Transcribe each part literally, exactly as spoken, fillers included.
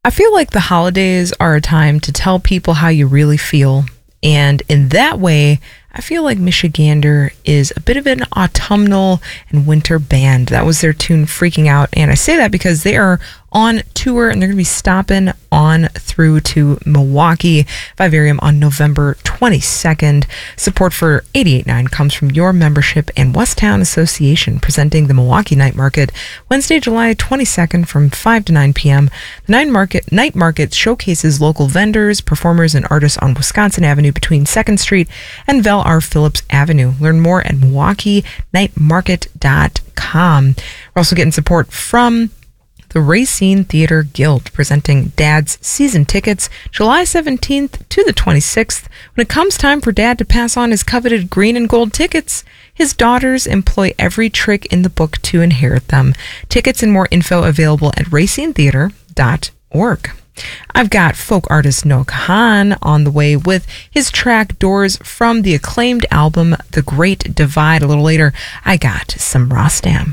I feel like the holidays are a time to tell people how you really feel. And in that way, I feel like Michigander is a bit of an autumnal and winter band. That was their tune, Freaking Out. And I say that because they are on tour and they're going to be stopping on through to Milwaukee Vivarium on November twenty-second. Support for eighty-eight point nine comes from your membership and Westtown Association, presenting the Milwaukee Night Market Wednesday, July twenty-second from five to nine p.m. The Night Market, Night Market showcases local vendors, performers, and artists on Wisconsin Avenue between second Street and Val R. Phillips Avenue. Learn more at milwaukee night market dot com. We're also getting support from the Racine Theater Guild, presenting Dad's season tickets July seventeenth to the twenty-sixth. When it comes time for Dad to pass on his coveted green and gold tickets, his daughters employ every trick in the book to inherit them. Tickets and more info available at racine theater dot org. I've got folk artist Noah Kahan on the way with his track Doors from the acclaimed album The Great Divide. A little later, I got some Rostam.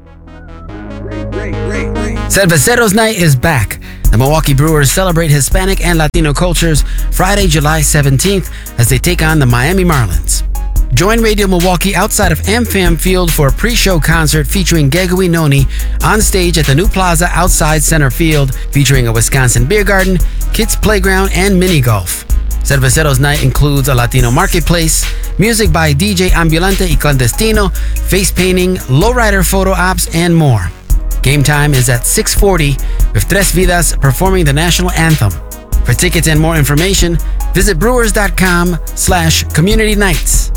Cerveceros Night is back. The Milwaukee Brewers celebrate Hispanic and Latino cultures Friday, July seventeenth as they take on the Miami Marlins. Join Radio Milwaukee outside of AmFam Field for a pre-show concert featuring Gegui Noni on stage at the new plaza outside center field, featuring a Wisconsin beer garden, kids playground, and mini golf. Cerveceros Night includes a Latino marketplace, music by D J Ambulante y Clandestino, face painting, lowrider photo ops, and more. Game time is at six forty with Tres Vidas performing the national anthem. For tickets and more information, visit brewers dot com slash community nights.